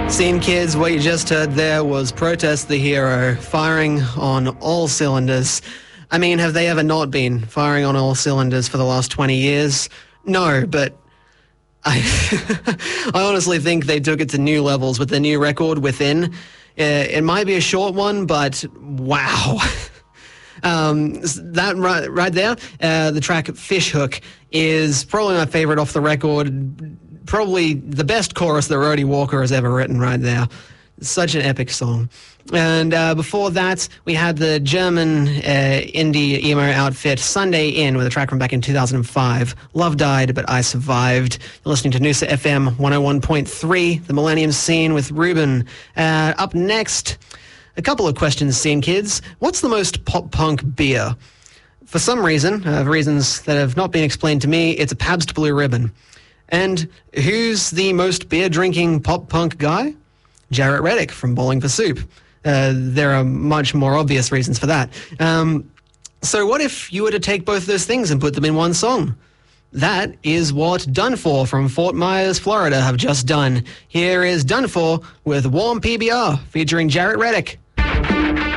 Scene Kids, what you just heard there was Protest the Hero, firing on all cylinders. I mean, have they ever not been firing on all cylinders for the last 20 years? No, but I honestly think they took it to new levels with the new record, Within. It might be a short one, but wow. That right there, the track Fishhook is probably my favorite off the record. Probably the best chorus that Rhodey Walker has ever written right there. Such an epic song. And before that, we had the German indie emo outfit Sunday In with a track from back in 2005. Love Died, But I Survived. You're listening to Noosa FM 101.3, the Millennium Scene with Ruben. Up next, a couple of questions, Scene Kids. What's the most pop-punk beer? For some reason, reasons that have not been explained to me, it's a Pabst Blue Ribbon. And who's the most beer-drinking pop-punk guy? Jarrett Reddick from Bowling for Soup. There are much more obvious reasons for that. So what if you were to take both those things and put them in one song? That is what Done For from Fort Myers, Florida have just done. Here is Done For with Warm PBR featuring Jarrett Reddick.